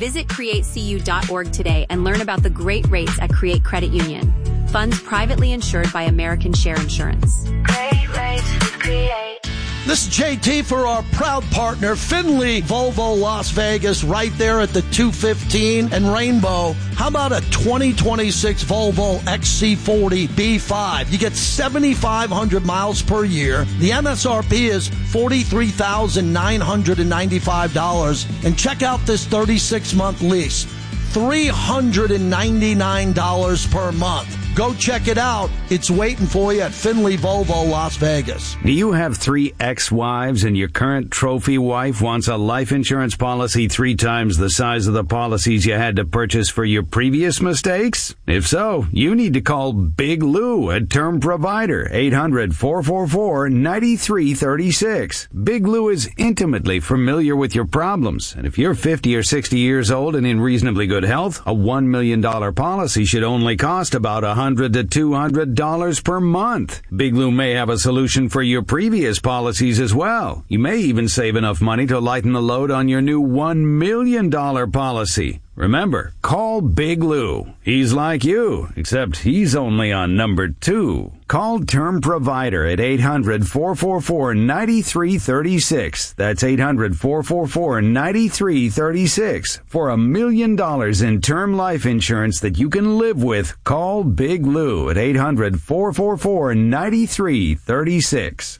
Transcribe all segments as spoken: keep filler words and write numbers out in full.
Visit create c u dot org today and learn about the great rates at Create Credit Union. Funds privately insured by American Share Insurance. Great rates with Create. This is J T for our proud partner, Finley Volvo Las Vegas, right there at the two fifteen and Rainbow. How about a twenty twenty-six Volvo X C forty B five? You get seventy-five hundred miles per year. The M S R P is forty-three thousand nine hundred ninety-five dollars. And check out this thirty-six month lease, three hundred ninety-nine dollars per month. Go check it out. It's waiting for you at Finley Volvo Las Vegas. Do you have three ex-wives and your current trophy wife wants a life insurance policy three times the size of the policies you had to purchase for your previous mistakes? If so, you need to call Big Lou at Term Provider, eight hundred, four four four, nine three three six. Big Lou is intimately familiar with your problems, and if you're fifty or sixty years old and in reasonably good health, a one million dollars policy should only cost about one hundred to two hundred dollars per month. Big Lou may have a solution for your previous policies as well. You may even save enough money to lighten the load on your new one million dollars policy. Remember, call Big Lou. He's like you, except he's only on number two. Call Term Provider at eight hundred, four four four, nine three three six. That's eight hundred, four four four, nine three three six. For a million dollars in term life insurance that you can live with, call Big Lou at eight hundred, four four four, nine three three six.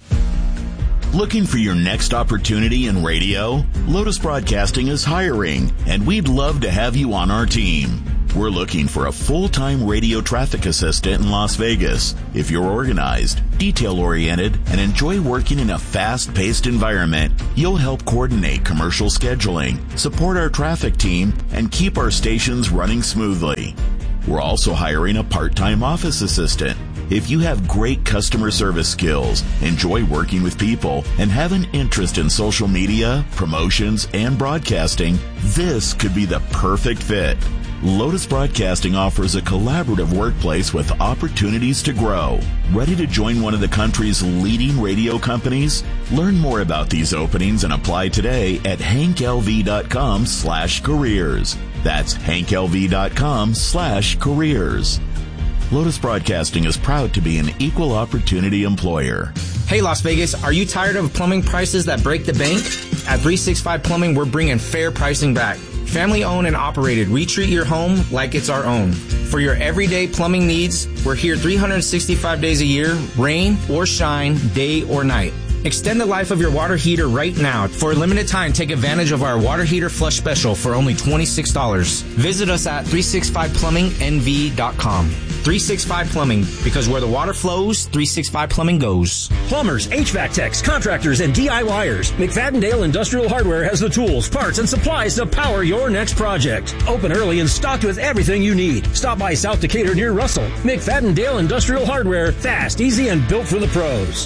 Looking for your next opportunity in radio? Lotus Broadcasting is hiring, and we'd love to have you on our team. We're looking for a full-time radio traffic assistant in Las Vegas. If you're organized, detail-oriented, and enjoy working in a fast-paced environment, you'll help coordinate commercial scheduling, support our traffic team, and keep our stations running smoothly. We're also hiring a part-time office assistant. If you have great customer service skills, enjoy working with people, and have an interest in social media, promotions, and broadcasting, this could be the perfect fit. Lotus Broadcasting offers a collaborative workplace with opportunities to grow. Ready to join one of the country's leading radio companies? Learn more about these openings and apply today at hanklv.com slash careers. That's hanklv.com slash careers. Lotus Broadcasting is proud to be an equal opportunity employer. Hey, Las Vegas, are you tired of plumbing prices that break the bank? At three sixty-five Plumbing, we're bringing fair pricing back. Family owned and operated, we treat your home like it's our own. For your everyday plumbing needs, we're here three hundred sixty-five days a year, rain or shine, day or night. Extend the life of your water heater right now. For a limited time, take advantage of our water heater flush special for only twenty-six dollars. Visit us at three sixty-five plumbing n v dot com. three sixty-five Plumbing, because where the water flows, three sixty-five Plumbing goes. Plumbers, H V A C techs, contractors, and DIYers. McFadden-Dale Industrial Hardware has the tools, parts, and supplies to power your next project. Open early and stocked with everything you need. Stop by South Decatur near Russell. McFadden-Dale Industrial Hardware, fast, easy, and built for the pros.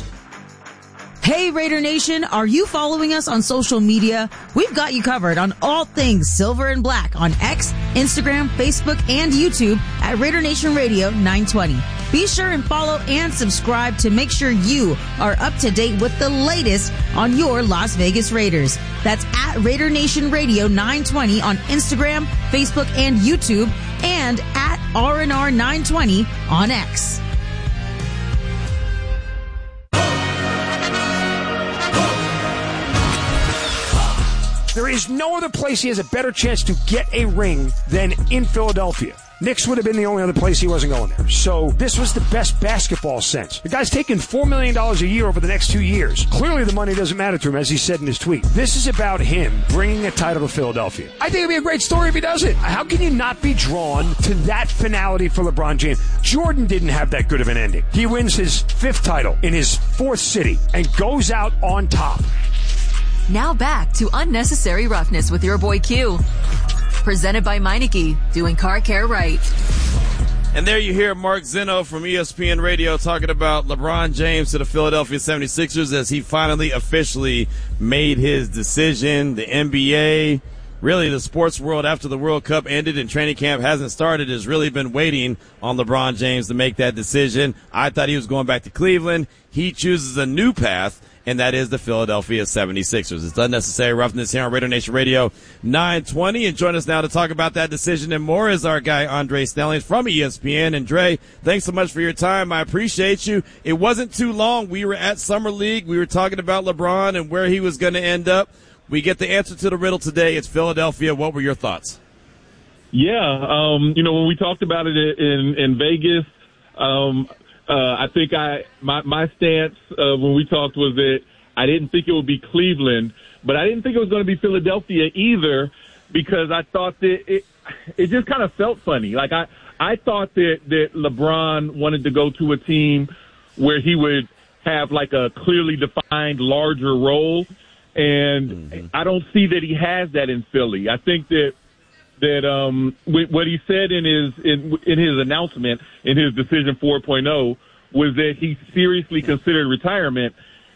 Hey Raider Nation, are you following us on social media? We've got you covered on all things Silver and Black on X, Instagram, Facebook, and YouTube at Raider Nation Radio nine twenty. Be sure and follow and subscribe to make sure you are up to date with the latest on your Las Vegas Raiders. That's at Raider Nation Radio nine twenty on Instagram, Facebook, and YouTube, and at R N R nine twenty on X. There is no other place he has a better chance to get a ring than in Philadelphia. Knicks would have been the only other place he wasn't going there. So this was the best basketball sense. The guy's taking four million dollars a year over the next two years. Clearly the money doesn't matter to him, as he said in his tweet. This is about him bringing a title to Philadelphia. I think it'd be a great story if he does it. How can you not be drawn to that finality for LeBron James? Jordan didn't have that good of an ending. He wins his fifth title in his fourth city and goes out on top. Now back to Unnecessary Roughness with your boy Q. Presented by Meineke, doing car care right. And there you hear Mark Zeno from E S P N Radio talking about LeBron James to the Philadelphia seventy-sixers as he finally officially made his decision. The N B A, really the sports world after the World Cup ended and training camp hasn't started, has really been waiting on LeBron James to make that decision. I thought he was going back to Cleveland. He chooses a new path. and that is the Philadelphia seventy-sixers. It's Unnecessary Roughness here on Raider Nation Radio nine twenty. And join us now to talk about that decision and more is our guy Andre Snellings from E S P N. And Dre, thanks so much for your time. I appreciate you. It wasn't too long. We were at Summer League. We were talking about LeBron and where he was going to end up. We get the answer to the riddle today. It's Philadelphia. What were your thoughts? Yeah, um, you know, when we talked about it in, in Vegas, um, uh, I think I my, my stance uh, when we talked was that I didn't think it would be Cleveland, but I didn't think it was going to be Philadelphia either because I thought that it it just kind of felt funny. Like I, I thought that, that LeBron wanted to go to a team where he would have like a clearly defined larger role, and mm-hmm. I don't see that he has that in Philly. I think that that um, what he said in his in, in his announcement in his decision four point oh was that he seriously considered retirement,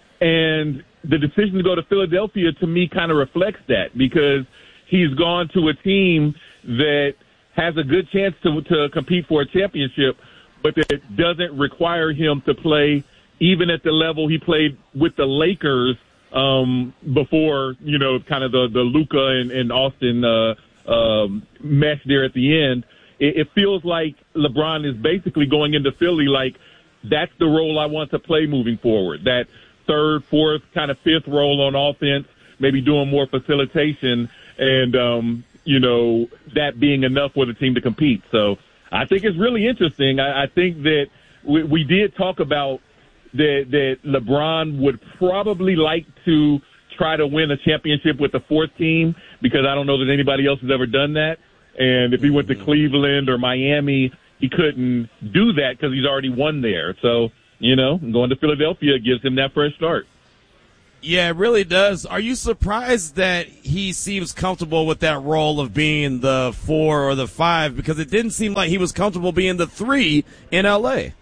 and the decision to go to Philadelphia to me kind of reflects that because he's gone to a team that has a good chance to to compete for a championship, but that doesn't require him to play even at the level he played with the Lakers um, before, you know, kind of the the Luka and, and Austin. Uh, Um, mesh there at the end. It, it feels like LeBron is basically going into Philly like that's the role I want to play moving forward. That third, fourth, kind of fifth role on offense, maybe doing more facilitation and, um, you know, that being enough for the team to compete. So I think it's really interesting. I, I think that we, we did talk about that, that LeBron would probably like to try to win a championship with the fourth team because I don't know that anybody else has ever done that. And if he went to Cleveland or Miami, he couldn't do that because he's already won there. So, you know, going to Philadelphia gives him that fresh start. Yeah, it really does. Are you surprised that he seems comfortable with that role of being the four or the five? Because it didn't seem like he was comfortable being the three in L A.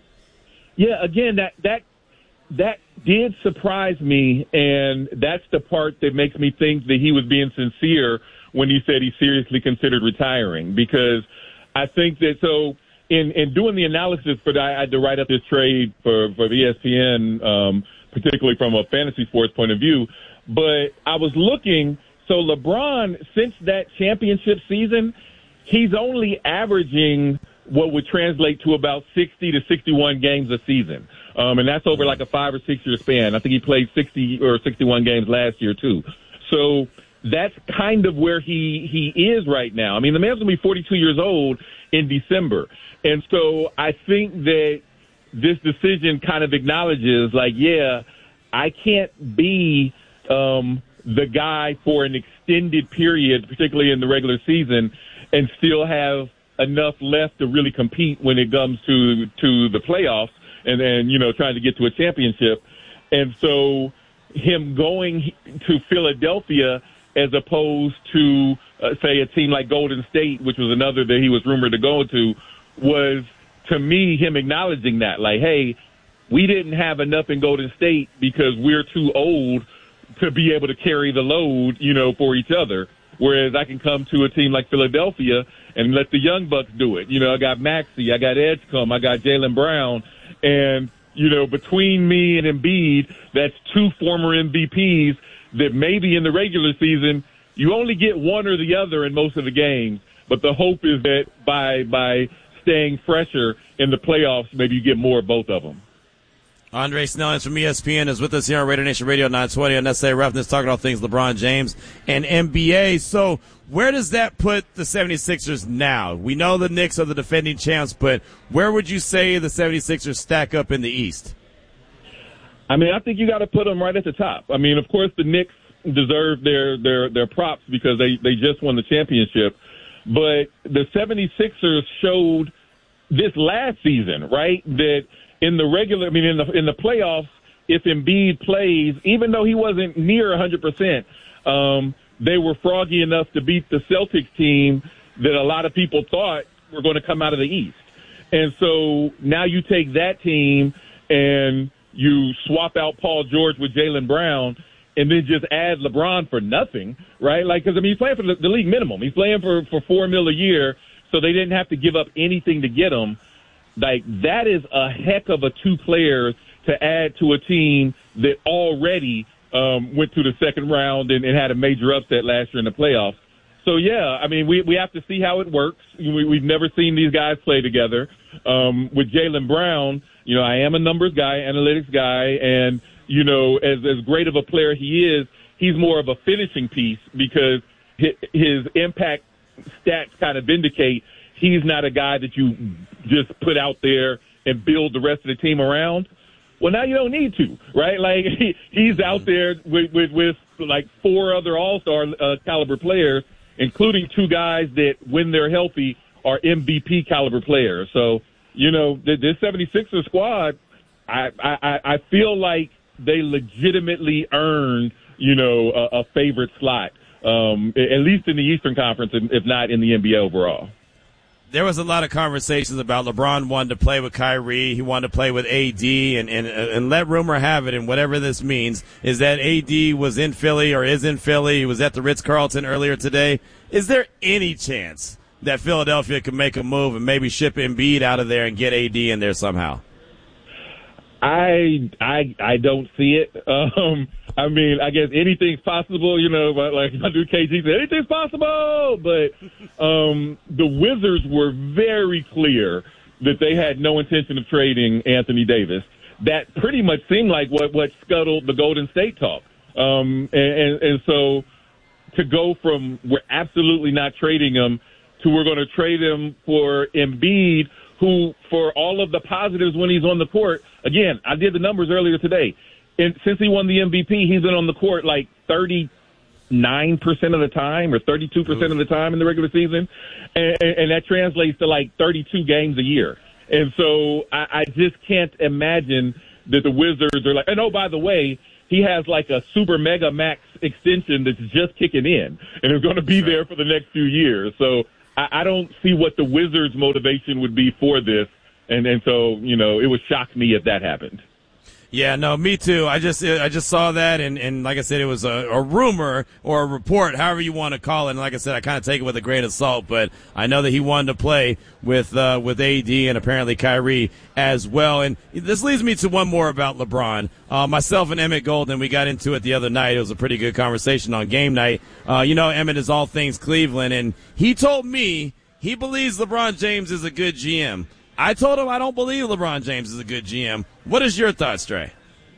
Yeah, again, that that that did surprise me, and that's the part that makes me think that he was being sincere when he said he seriously considered retiring. Because I think that so in in doing the analysis for that, I had to write up this trade for for E S P N. Um, particularly from a fantasy sports point of view. But I was looking, so LeBron, since that championship season, he's only averaging what would translate to about sixty to sixty-one games a season. Um, and that's over like a five or six year span. I think he played sixty or sixty-one games last year too. So that's kind of where he, he is right now. I mean, the man's gonna be forty-two years old in December. And so I think that this decision kind of acknowledges, like, yeah, I can't be um, the guy for an extended period, particularly in the regular season, and still have enough left to really compete when it comes to to the playoffs and then, you know, trying to get to a championship. And so him going to Philadelphia as opposed to, uh, say, a team like Golden State, which was another that he was rumored to go to, was – to me, him acknowledging that, like, hey, we didn't have enough in Golden State because we're too old to be able to carry the load, you know, for each other. Whereas I can come to a team like Philadelphia and let the young bucks do it. You know, I got Maxey, I got Edgecombe, I got Jaylen Brown. And, you know, between me and Embiid, that's two former M V Ps that maybe in the regular season you only get one or the other in most of the games. But the hope is that by by – staying fresher in the playoffs, maybe you get more of both of them. Andre Snellings from E S P N is with us here on Raider Nation Radio nine twenty on Unnecessary Roughness, talking all things LeBron James and N B A. So where does that put the seventy-sixers now? We know the Knicks are the defending champs, but where would you say the seventy-sixers stack up in the East? I mean, I think you got to put them right at the top. I mean, of course, the Knicks deserve their, their, their props because they, they just won the championship. But the seventy-sixers showed this last season, right, that in the regular, I mean, in the in the playoffs, if Embiid plays, even though he wasn't near one hundred percent, um, they were froggy enough to beat the Celtics team that a lot of people thought were going to come out of the East. And so now you take that team and you swap out Paul George with Jaylen Brown, and then just add LeBron for nothing, right? Like, because, I mean, he's playing for the, the league minimum. He's playing for, for four mil a year, so they didn't have to give up anything to get him. Like, that is a heck of a two players to add to a team that already um, went to the second round and, and had a major upset last year in the playoffs. So, yeah, I mean, we, we have to see how it works. We, we've never seen these guys play together. Um, with Jaylen Brown, you know, I am a numbers guy, analytics guy, and, you know, as, as great of a player he is, he's more of a finishing piece because his, his impact stats kind of indicate he's not a guy that you just put out there and build the rest of the team around. Well, now you don't need to, right? Like, he, he's out there with, with, with like four other all-star uh, caliber players, including two guys that, when they're healthy, are M V P caliber players. So, you know, this seventy-sixers squad, I, I, I feel like they legitimately earned, you know, a, a favorite slot, um, at least in the Eastern Conference, if not in the N B A overall. There was a lot of conversations about LeBron wanting to play with Kyrie. He wanted to play with A D, and, and, and let rumor have it, and whatever this means, is that A D was in Philly or is in Philly. He was at the Ritz-Carlton earlier today. Is there any chance that Philadelphia could make a move and maybe ship Embiid out of there and get A D in there somehow? I I I don't see it. Um, I mean, I guess anything's possible, you know, but like my dude K G said, anything's possible. But um, the Wizards were very clear that they had no intention of trading Anthony Davis. That pretty much seemed like what, what scuttled the Golden State talk. Um, and, and, and so to go from we're absolutely not trading him to we're going to trade him for Embiid, who, for all of the positives when he's on the court, again, I did the numbers earlier today. And since he won the M V P, he's been on the court like thirty-nine percent of the time or thirty-two percent of the time in the regular season. And, and that translates to like thirty-two games a year. And so I, I just can't imagine that the Wizards are like, and oh, by the way, he has like a super mega max extension that's just kicking in and is going to be there for the next few years. So I don't see what the Wizards' motivation would be for this, and and so you know it would shock me if that happened. Yeah, no, me too. I just I just saw that, and, and like I said, it was a, a rumor or a report, however you want to call it. And like I said, I kind of take it with a grain of salt, but I know that he wanted to play with uh, with A D and apparently Kyrie as well. And this leads me to one more about LeBron. Uh, myself and Emmett Golden, we got into it the other night. It was a pretty good conversation on game night. Uh, you know, Emmett is all things Cleveland, and he told me he believes LeBron James is a good G M. I told him I don't believe LeBron James is a good G M. What is your thoughts, Trey?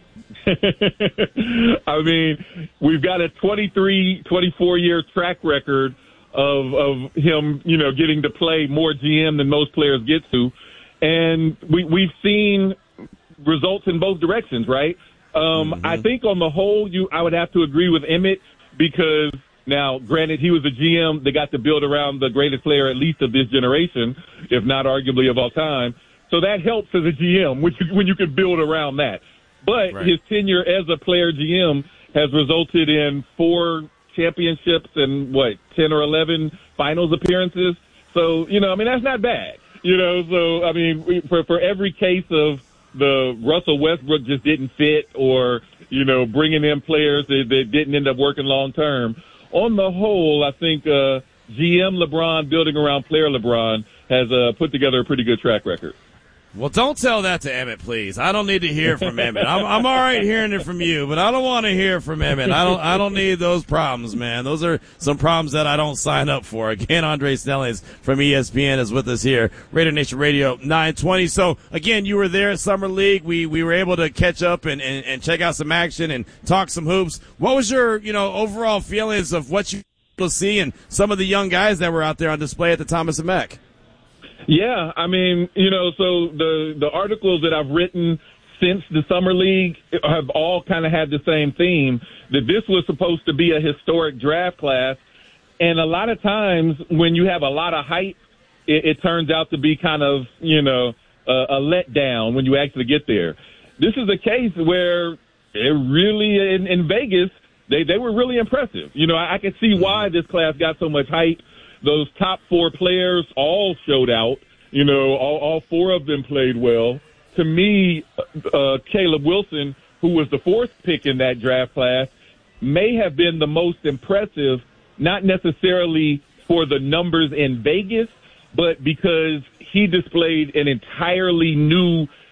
I mean, we've got a twenty-three, twenty-four year track record of of him, you know, getting to play more G M than most players get to. And we, we've seen results in both directions, right? Um, mm-hmm. I think on the whole, you I would have to agree with Emmett because now, granted, he was a G M that got to build around the greatest player, at least of this generation, if not arguably of all time. So that helps as a G M when you, when you can build around that. But right. His tenure as a player G M has resulted in four championships and, what, ten or eleven finals appearances. So, you know, I mean, that's not bad. You know, so, I mean, for, for every case of the Russell Westbrook just didn't fit or, you know, bringing in players that, that didn't end up working long term, on the whole, I think uh, G M LeBron building around player LeBron has uh, put together a pretty good track record. Well, don't tell that to Emmett, please. I don't need to hear from Emmett. I'm, I'm all right hearing it from you, but I don't want to hear from Emmett. I don't. I don't need those problems, man. Those are some problems that I don't sign up for. Again, Andre Snellings from E S P N is with us here, Raider Nation Radio nine twenty. So again, you were there at Summer League. We we were able to catch up and, and, and check out some action and talk some hoops. What was your you know overall feelings of what you were able to see and some of the young guys that were out there on display at the Thomas and Mack? Yeah, I mean, you know, so the the articles that I've written since the Summer League have all kind of had the same theme, that this was supposed to be a historic draft class. And a lot of times when you have a lot of hype, it, it turns out to be kind of, you know, a, a letdown when you actually get there. This is a case where it really, in, in Vegas, they, they were really impressive. You know, I, I can see why this class got so much hype. Those top four players all showed out. You know, all, all four of them played well. To me, uh, Caleb Wilson, who was the fourth pick in that draft class, may have been the most impressive, not necessarily for the numbers in Vegas, but because he displayed an entirely new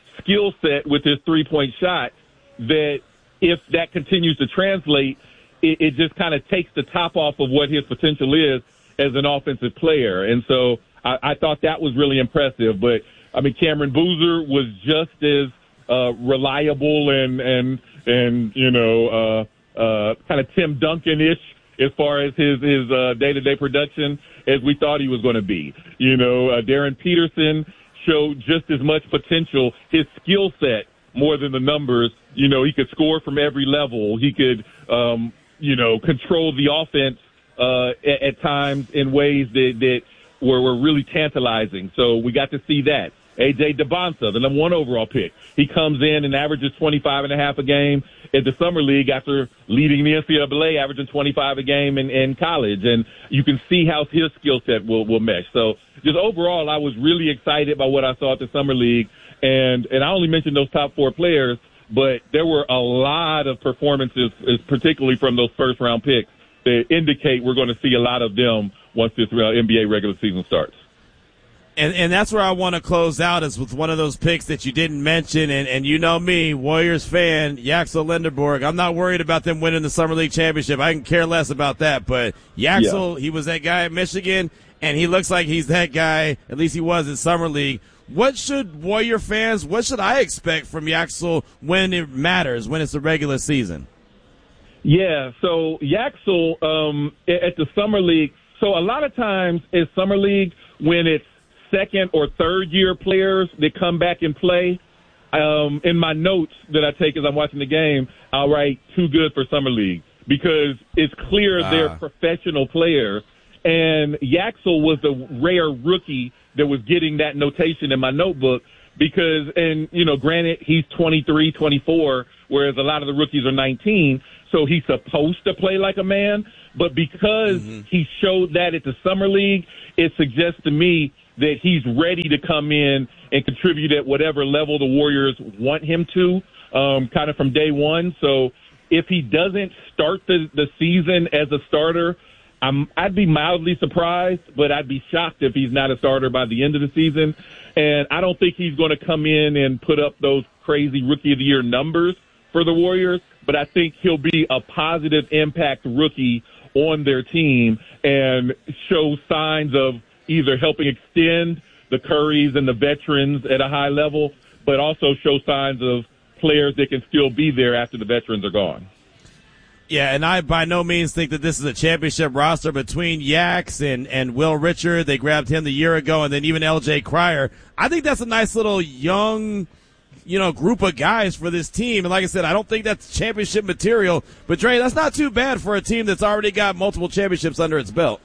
skill set with his three-point shot that if that continues to translate, it, it just kind of takes the top off of what his potential is as an offensive player. And so I, I thought that was really impressive. But, I mean, Cameron Boozer was just as uh, reliable and, and, and you know, uh, uh, kind of Tim Duncan-ish as far as his, his uh, day-to-day production as we thought he was going to be. You know, uh, Darren Peterson showed just as much potential, his skill set more than the numbers. You know, he could score from every level. He could, um, you know, control the offense uh, at, at times in ways that, that were, were really tantalizing. So we got to see that. A J Debonsa, the number one overall pick, he comes in and averages twenty-five and a half a game at the summer league after leading the N C double A, averaging twenty-five a game in, in college. And you can see how his skill set will, will mesh. So just overall, I was really excited by what I saw at the summer league. And, and I only mentioned those top four players, but there were a lot of performances, particularly from those first round picks, that indicate we're going to see a lot of them once this N B A regular season starts. And and that's where I want to close out, is with one of those picks that you didn't mention. And, and you know me, Warriors fan, Yaxel Linderborg. I'm not worried about them winning the Summer League championship. I can care less about that. But Yaxel, yeah. he was that guy at Michigan, and he looks like he's that guy, at least he was in Summer League. What should Warrior fans, what should I expect from Yaxel when it matters, when it's the regular season? Yeah, so Yaxel um, at the Summer League, so a lot of times in Summer League, when it's second or third year players that come back and play, um, in my notes that I take as I'm watching the game, I'll write too good for Summer League, because it's clear uh. they're professional players. And Yaxel was the rare rookie that was getting that notation in my notebook because, and, you know, granted, he's twenty-three, twenty-four, whereas a lot of the rookies are nineteen, so he's supposed to play like a man. But because mm-hmm. he showed that at the Summer League, it suggests to me that he's ready to come in and contribute at whatever level the Warriors want him to, um, kind of from day one. So if he doesn't start the, the season as a starter, I'm, I'd be mildly surprised, but I'd be shocked if he's not a starter by the end of the season. And I don't think he's going to come in and put up those crazy Rookie of the Year numbers for the Warriors, but I think he'll be a positive impact rookie on their team and show signs of either helping extend the Currys and the veterans at a high level, but also show signs of players that can still be there after the veterans are gone. Yeah, and I by no means think that this is a championship roster between Yax and, and Will Richard. They grabbed him the year ago, and then even L J Cryer. I think that's a nice little young, you know, group of guys for this team. And like I said, I don't think that's championship material. But, Dre, that's not too bad for a team that's already got multiple championships under its belt.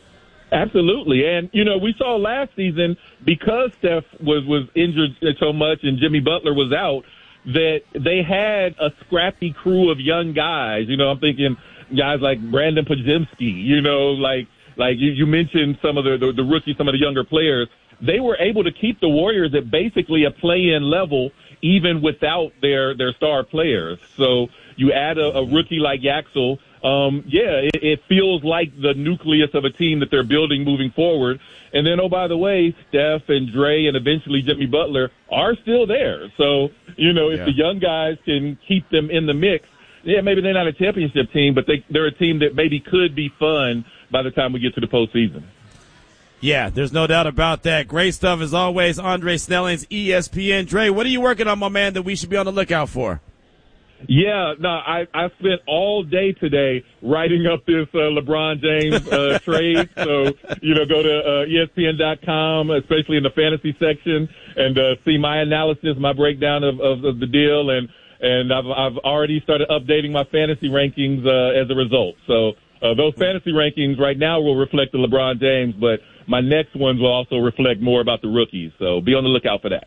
Absolutely. And, you know, we saw last season, because Steph was, was injured so much and Jimmy Butler was out, that they had a scrappy crew of young guys. You know, I'm thinking guys like Brandon Podziemski, you know, like like you, you mentioned some of the, the, the rookies, some of the younger players. They were able to keep the Warriors at basically a play-in level even without their, their star players. So you add a, a rookie like Yaxel, um, yeah, it, it feels like the nucleus of a team that they're building moving forward. And then, oh, by the way, Steph and Dre and eventually Jimmy Butler are still there. So, you know, if yeah. the young guys can keep them in the mix, yeah, maybe they're not a championship team, but they, they're a team that maybe could be fun by the time we get to the postseason. Yeah, there's no doubt about that. Great stuff as always. Andre Snellings, E S P N. Dre, what are you working on, my man, that we should be on the lookout for? Yeah, no, I, I spent all day today writing up this uh, LeBron James uh, trade. So, you know, go to uh, E S P N dot com, especially in the fantasy section, and uh, see my analysis, my breakdown of, of, of the deal. And, and I've, I've already started updating my fantasy rankings uh, as a result. So uh, those fantasy rankings right now will reflect the LeBron James, but my next ones will also reflect more about the rookies. So be on the lookout for that.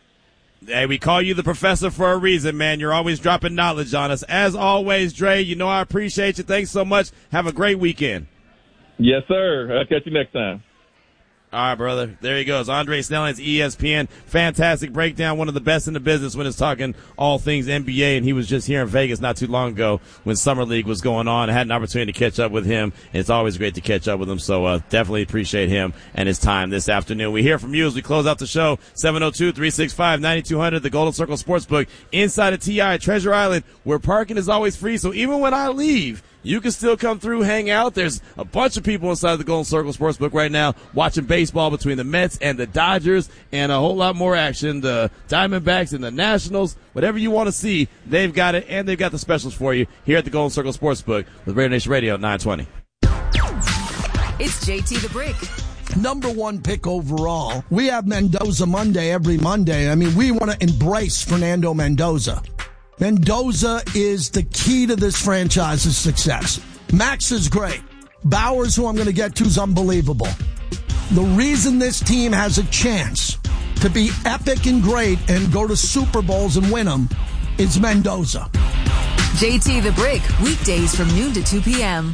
Hey, we call you the professor for a reason, man. You're always dropping knowledge on us. As always, Dre, you know I appreciate you. Thanks so much. Have a great weekend. Yes, sir. I'll catch you next time. All right, brother. There he goes. Andre Snelling's E S P N. Fantastic breakdown. One of the best in the business when it's talking all things N B A. And he was just here in Vegas not too long ago when Summer League was going on. I had an opportunity to catch up with him. And it's always great to catch up with him. So uh, definitely appreciate him and his time this afternoon. We hear from you as we close out the show. seven oh two, three six five, nine two hundred, the Golden Circle Sportsbook inside of T I Treasure Island, where parking is always free. So even when I leave, you can still come through, hang out. There's a bunch of people inside the Golden Circle Sportsbook right now watching baseball between the Mets and the Dodgers and a whole lot more action. The Diamondbacks and the Nationals, whatever you want to see, they've got it, and they've got the specials for you here at the Golden Circle Sportsbook with Raider Nation Radio nine twenty. It's J T the Brick. Number one pick overall. We have Mendoza Monday every Monday. I mean, we want to embrace Fernando Mendoza. Mendoza is the key to this franchise's success. Max is great. Bowers, who I'm going to get to, is unbelievable. The reason this team has a chance to be epic and great and go to Super Bowls and win them is Mendoza. J T the Brick, weekdays from noon to two p.m.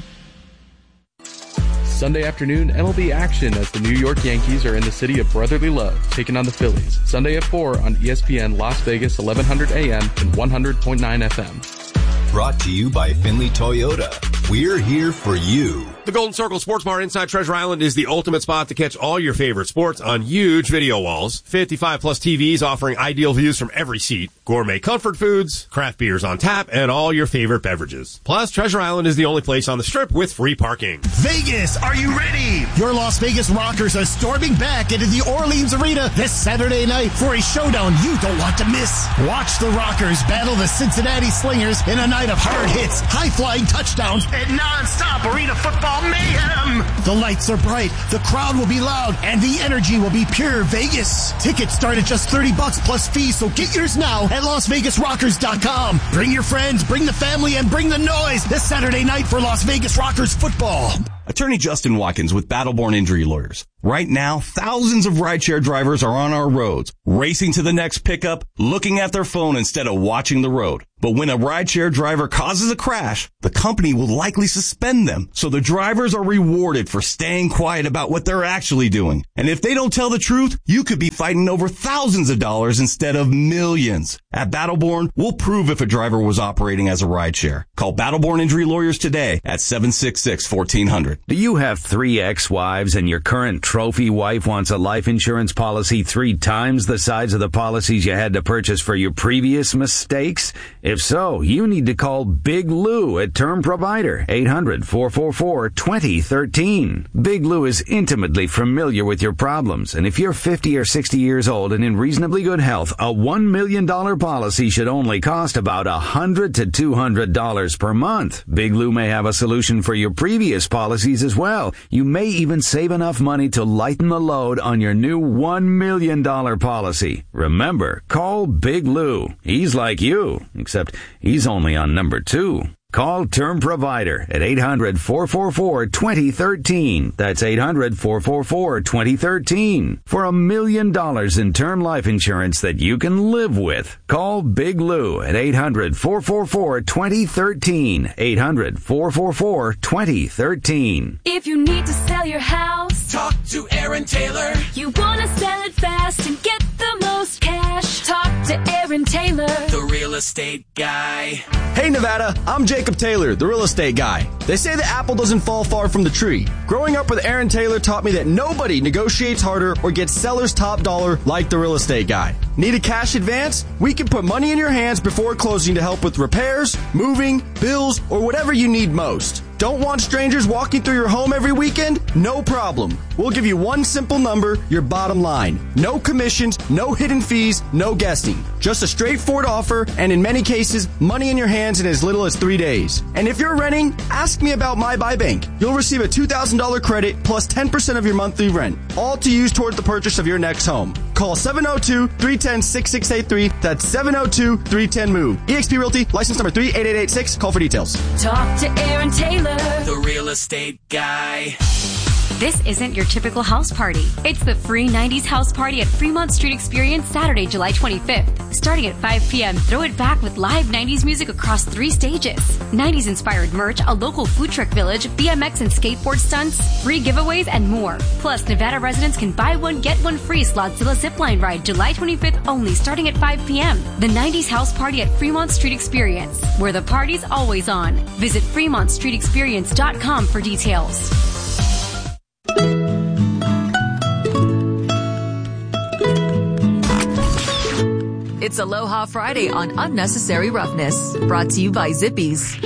Sunday afternoon M L B action as the New York Yankees are in the city of brotherly love, taking on the Phillies. Sunday at four on E S P N Las Vegas, eleven hundred A M and one hundred point nine F M. Brought to you by Finley Toyota. We're here for you. The Golden Circle Sports Bar inside Treasure Island is the ultimate spot to catch all your favorite sports on huge video walls. fifty-five plus T Vs offering ideal views from every seat. Gourmet comfort foods, craft beers on tap, and all your favorite beverages. Plus, Treasure Island is the only place on the Strip with free parking. Vegas, are you ready? Your Las Vegas Rockers are storming back into the Orleans Arena this Saturday night for a showdown you don't want to miss. Watch the Rockers battle the Cincinnati Slingers in a night of hard hits, high-flying touchdowns, and non-stop arena football mayhem. The lights are bright, the crowd will be loud, and the energy will be pure Vegas. Tickets start at just thirty bucks plus fees, so get yours now at Las Vegas Rockers dot com. Bring your friends, bring the family, and bring the noise this Saturday night for Las Vegas Rockers football. Attorney Justin Watkins with Battleborn Injury Lawyers. Right now, thousands of rideshare drivers are on our roads, racing to the next pickup, looking at their phone instead of watching the road. But when a rideshare driver causes a crash, the company will likely suspend them. So the drivers are rewarded for staying quiet about what they're actually doing. And if they don't tell the truth, you could be fighting over thousands of dollars instead of millions. At Battleborn, we'll prove if a driver was operating as a rideshare. Call Battleborn Injury Lawyers today at seven six six, one four zero zero. Do you have three ex-wives and your current trophy wife wants a life insurance policy three times the size of the policies you had to purchase for your previous mistakes? If so, you need to call Big Lou at Term Provider, eight hundred, four four four, two zero one three. Big Lou is intimately familiar with your problems, and if you're fifty or sixty years old and in reasonably good health, a one million dollars policy should only cost about one hundred to two hundred dollars per month. Big Lou may have a solution for your previous policies as well. You may even save enough money to lighten the load on your new one million dollars policy. Remember, call Big Lou. He's like you, except he's only on number two. Call Term Provider at eight hundred, four four four, two zero one three. That's eight hundred, four four four, two zero one three. For a million dollars in term life insurance that you can live with. Call Big Lou at eight hundred, four four four, two zero one three. eight hundred, four four four, two zero one three. If you need to sell your house, talk to Aaron Taylor. You want to sell it fast and get the most cash, talk to Aaron Taylor, the real estate guy. Hey Nevada, I'm Jacob Taylor, the real estate guy. They say the apple doesn't fall far from the tree. Growing up with Aaron Taylor taught me that nobody negotiates harder or gets seller's top dollar like the real estate guy. Need a cash advance? We can put money in your hands before closing to help with repairs, moving, bills, or whatever you need most. Don't want strangers walking through your home every weekend? No problem. We'll give you one simple number, your bottom line. No commissions, no hidden fees, no guessing. Just a straightforward offer, and in many cases, money in your hands in as little as three days. And if you're renting, ask me about My Buy Bank. You'll receive a two thousand dollars credit plus ten percent of your monthly rent, all to use toward the purchase of your next home. Call seven oh two, three one zero, six six eight three. That's seven oh two, three one zero, move. eXp Realty, license number three eight eight eight six. Call for details. Talk to Aaron Taylor, the real estate guy. This isn't your typical house party. It's the free nineties house party at Fremont Street Experience Saturday, July twenty-fifth. Starting at five p.m., throw it back with live nineties music across three stages. nineties-inspired merch, a local food truck village, B M X and skateboard stunts, free giveaways, and more. Plus, Nevada residents can buy one, get one free Slotzilla zipline ride July twenty-fifth only, starting at five p.m. The nineties house party at Fremont Street Experience, where the party's always on. Visit fremont street experience dot com for details. It's Aloha Friday on Unnecessary Roughness, brought to you by Zippies.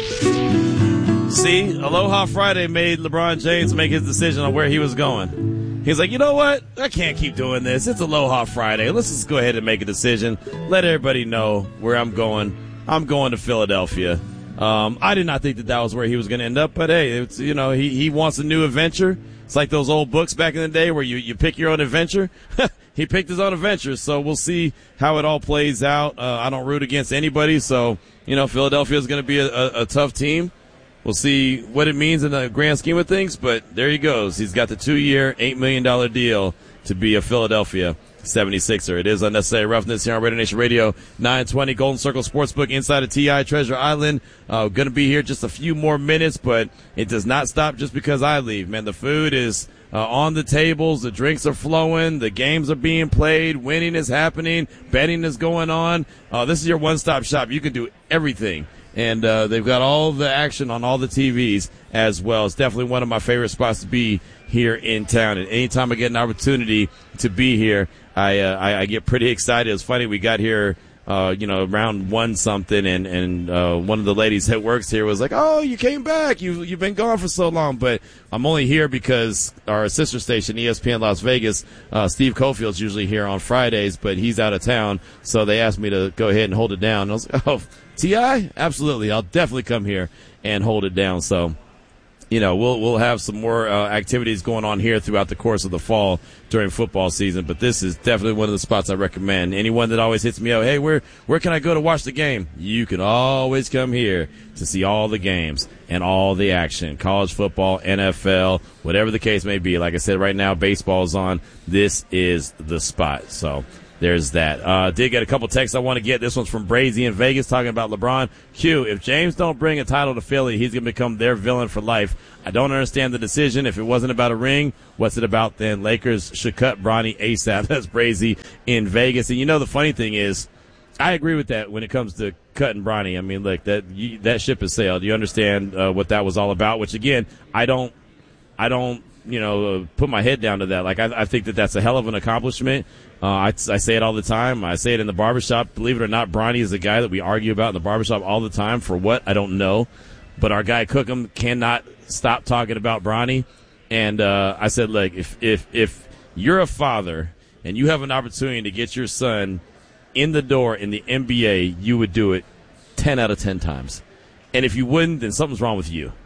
See, Aloha Friday made LeBron James make his decision on where he was going. He's like, you know what? I can't keep doing this. It's Aloha Friday. Let's just go ahead and make a decision. Let everybody know where I'm going. I'm going to Philadelphia. Um, I did not think that that was where he was going to end up, but hey, it's, you know, he, he wants a new adventure. It's like those old books back in the day where you, you pick your own adventure. He picked his own adventure, so we'll see how it all plays out. Uh, I don't root against anybody, so, you know, Philadelphia is going to be a, a, a tough team. We'll see what it means in the grand scheme of things, but there he goes. He's got the two-year, eight million dollars deal to be a Philadelphia seventy-sixer. It is Unnecessary Roughness here on Raider Nation Radio, nine twenty Golden Circle Sportsbook inside of T I Treasure Island. Uh, going to be here just a few more minutes, but it does not stop just because I leave. Man, the food is uh, on the tables. The drinks are flowing. The games are being played. Winning is happening. Betting is going on. Uh, this is your one-stop shop. You can do everything. And uh, they've got all the action on all the T Vs as well. It's definitely one of my favorite spots to be here in town. And anytime I get an opportunity to be here, I uh, I, I get pretty excited. It was funny. We got here, uh, you know, around one something, and and uh, one of the ladies that works here was like, "Oh, you came back. You you've been gone for so long." But I'm only here because our sister station, E S P N Las Vegas, uh, Steve Cofield's usually here on Fridays, but he's out of town, so they asked me to go ahead and hold it down. And I was like, "Oh, T I, absolutely. I'll definitely come here and hold it down." So, you know, we'll we'll have some more uh, activities going on here throughout the course of the fall during football season. But this is definitely one of the spots I recommend. Anyone that always hits me up, hey, where where can I go to watch the game? You can always come here to see all the games and all the action. College football, N F L, whatever the case may be. Like I said, right now baseball's on. This is the spot. So there's that. Uh, did get a couple texts I want to get. This one's from Brazy in Vegas talking about LeBron. Q, if James don't bring a title to Philly, he's going to become their villain for life. I don't understand the decision. If it wasn't about a ring, what's it about then? Lakers should cut Bronny ASAP. That's Brazy in Vegas. And you know, the funny thing is, I agree with that when it comes to cutting Bronny. I mean, look, that you, that ship has sailed. You understand uh, what that was all about, which again, I don't, I don't, you know, uh, put my head down to that. Like, I, I think that that's a hell of an accomplishment. Uh, I, I say it all the time. I say it in the barbershop. Believe it or not, Bronny is the guy that we argue about in the barbershop all the time. For what? I don't know. But our guy Cookham cannot stop talking about Bronny. And uh, I said, look, if, if, if you're a father and you have an opportunity to get your son in the door in the N B A, you would do it ten out of ten times. And if you wouldn't, then something's wrong with you.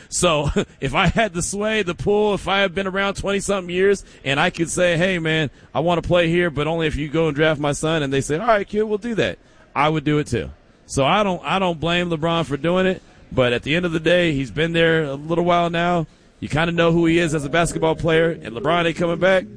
So if I had the sway, the pull, if I had been around twenty-something years and I could say, hey, man, I want to play here, but only if you go and draft my son, and they say, all right, kid, we'll do that, I would do it too. So I don't I don't blame LeBron for doing it, but at the end of the day, he's been there a little while now. You kind of know who he is as a basketball player, and LeBron ain't coming back.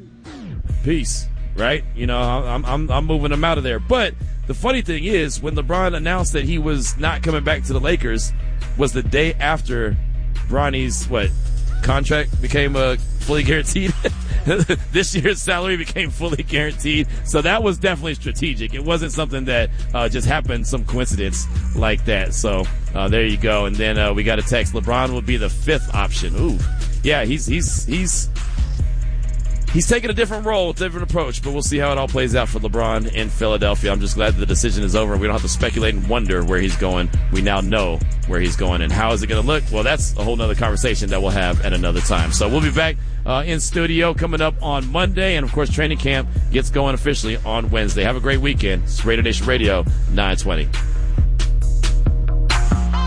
Peace, right? You know, I'm I'm I'm moving him out of there. But the funny thing is, when LeBron announced that he was not coming back to the Lakers, was the day after Bronny's what contract became uh, fully guaranteed. This year's salary became fully guaranteed. So that was definitely strategic. It wasn't something that uh, just happened, some coincidence like that. So uh, there you go. And then uh, we got a text. LeBron will be the fifth option. Ooh, yeah, he's he's he's he's taking a different role, a different approach. But we'll see how it all plays out for LeBron in Philadelphia. I'm just glad the decision is over. We don't have to speculate and wonder where he's going. We now know where he's going. And how is it going to look? Well, that's a whole nother conversation that we'll have at another time. So we'll be back uh, in studio coming up on Monday. And, of course, training camp gets going officially on Wednesday. Have a great weekend. It's Raider Nation Radio, nine twenty.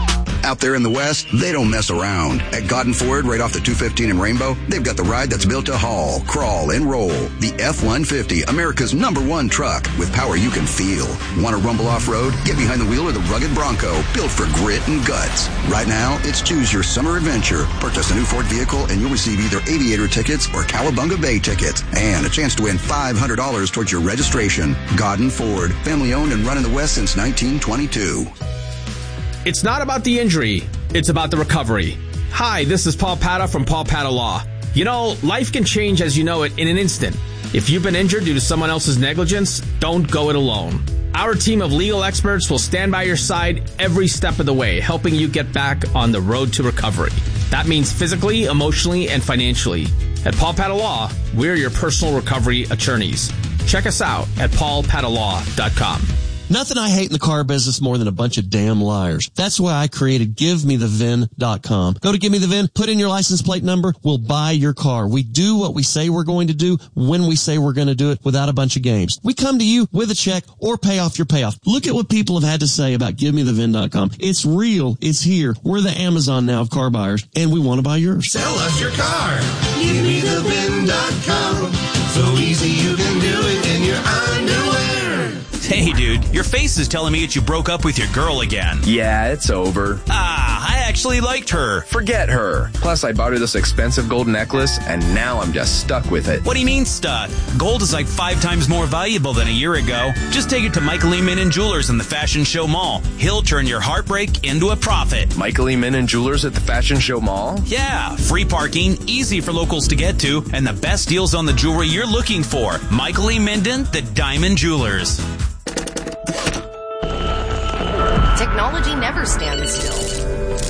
Out there in the West, they don't mess around. At Godden Ford, right off the two fifteen in Rainbow, they've got the ride that's built to haul, crawl, and roll. The F one fifty, America's number one truck with power you can feel. Want to rumble off-road? Get behind the wheel of the rugged Bronco, built for grit and guts. Right now, it's choose your summer adventure. Purchase a new Ford vehicle and you'll receive either Aviator tickets or Cowabunga Bay tickets and a chance to win five hundred dollars towards your registration. Godden Ford, family owned and run in the West since nineteen twenty-two. It's not about the injury, it's about the recovery. Hi, this is Paul Pata from Paul Pata Law. You know, life can change as you know it in an instant. If you've been injured due to someone else's negligence, don't go it alone. Our team of legal experts will stand by your side every step of the way, helping you get back on the road to recovery. That means physically, emotionally, and financially. At Paul Pata Law, we're your personal recovery attorneys. Check us out at paul pata law dot com. Nothing I hate in the car business more than a bunch of damn liars. That's why I created give me the V I N dot com. Go to Give Me the V I N, put in your license plate number, we'll buy your car. We do what we say we're going to do when we say we're going to do it without a bunch of games. We come to you with a check or pay off your payoff. Look at what people have had to say about Give Me the V I N dot com. It's real. It's here. We're the Amazon now of car buyers, and we want to buy yours. Sell us your car. Give me the V I N dot com. So easy you can do it in your underwear. Hey, dude, your face is telling me that you broke up with your girl again. Yeah, it's over. Ah, I actually liked her. Forget her. Plus, I bought her this expensive gold necklace, and now I'm just stuck with it. What do you mean stuck? Gold is like five times more valuable than a year ago. Just take it to Michael E. Minnan Jewelers in the Fashion Show Mall. He'll turn your heartbreak into a profit. Michael E. Minnan Jewelers at the Fashion Show Mall? Yeah, free parking, easy for locals to get to, and the best deals on the jewelry you're looking for. Michael E. Minnan, the Diamond Jewelers. Technology never stands still.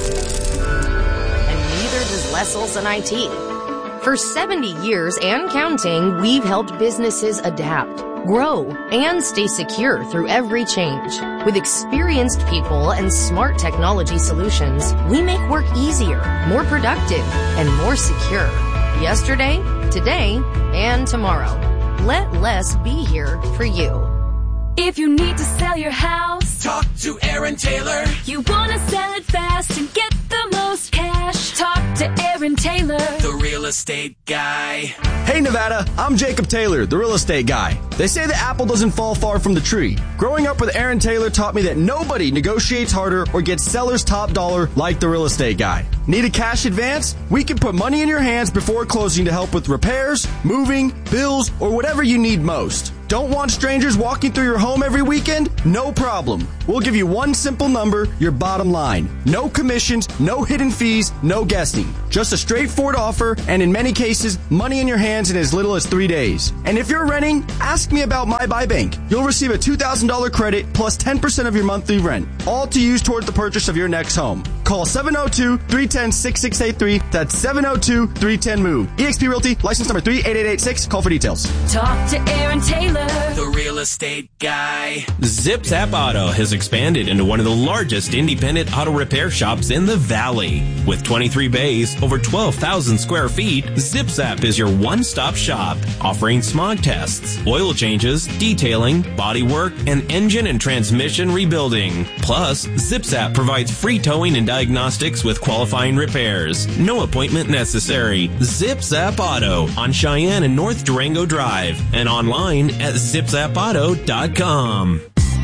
And neither does Les Olson I T. For seventy years and counting, we've helped businesses adapt, grow, and stay secure through every change. With experienced people and smart technology solutions, we make work easier, more productive, and more secure. Yesterday, today, and tomorrow. Let Les be here for you. If you need to sell your house, talk to Aaron Taylor. You want to sell it fast and get the most cash, talk to Aaron Taylor, the real estate guy. Hey Nevada, I'm Jacob Taylor, the real estate guy. They say the apple doesn't fall far from the tree. Growing up with Aaron Taylor taught me that nobody negotiates harder or gets seller's top dollar like the real estate guy. Need a cash advance? We can put money in your hands before closing to help with repairs, moving, bills, or whatever you need most. Don't want strangers walking through your home every weekend? No problem. We'll give you one simple number, your bottom line. No commissions, no hidden fees, no guessing. Just a straightforward offer, and in many cases, money in your hands in as little as three days. And if you're renting, ask me about My Buy Bank. You'll receive a two thousand dollars credit plus ten percent of your monthly rent, all to use toward the purchase of your next home. Call seven oh two, three one oh, six six eight three. That's seven oh two, three one oh, MOVE. eXp Realty, license number three eight eight eight six. Call for details. talk to Aaron Taylor, the real estate guy. ZipZap Auto has expanded into one of the largest independent auto repair shops in the Valley. With twenty-three bays, over twelve thousand square feet, ZipZap is your one-stop shop, offering smog tests, oil changes, detailing, bodywork, and engine and transmission rebuilding. Plus, ZipZap provides free towing and diagnostics with qualifying repairs. No appointment necessary. ZipZap Auto on Cheyenne and North Durango Drive and online at zip zap auto dot com.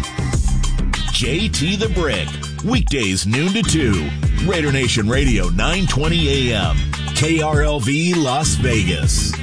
J T the Brick, weekdays noon to two. Raider Nation Radio, nine twenty a.m. K R L V Las Vegas.